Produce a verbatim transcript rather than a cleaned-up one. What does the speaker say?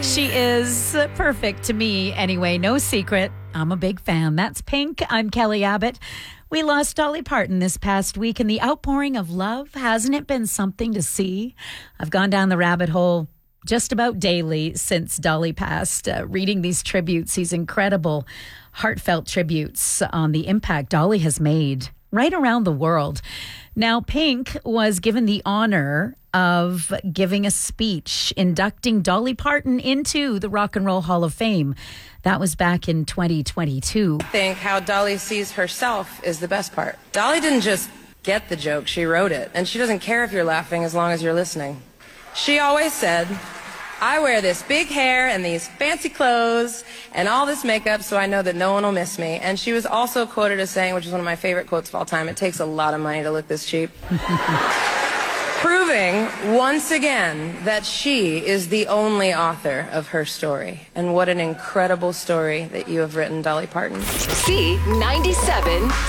She is perfect to me anyway. No secret. I'm a big fan. That's Pink. I'm Kelly Abbott. We lost Dolly Parton this past week, and the outpouring of love, hasn't it been something to see? I've gone down the rabbit hole just about daily since Dolly passed, uh, reading these tributes, these incredible, heartfelt tributes on the impact Dolly has made right around the world. Now, Pink was given the honor of giving a speech inducting Dolly Parton into the Rock and Roll Hall of Fame. That was back in twenty twenty-two. I think how Dolly sees herself is the best part. Dolly didn't just get the joke, she wrote it. And she doesn't care if you're laughing as long as you're listening. She always said, I wear this big hair and these fancy clothes and all this makeup so I know that no one will miss me. And she was also quoted as saying, which is one of my favorite quotes of all time, it takes a lot of money to look this cheap. Proving once again that she is the only author of her story. And what an incredible story that you have written, Dolly Parton. C ninety-seven